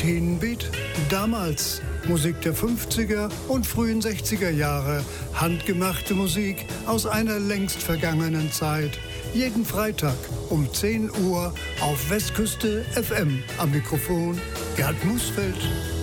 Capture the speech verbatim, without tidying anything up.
Teenbeat? Damals Musik der fünfziger und frühen sechziger Jahre. Handgemachte Musik aus einer längst vergangenen Zeit. Jeden Freitag um zehn Uhr auf Westküste F M. Am Mikrofon Gerd Musfeld.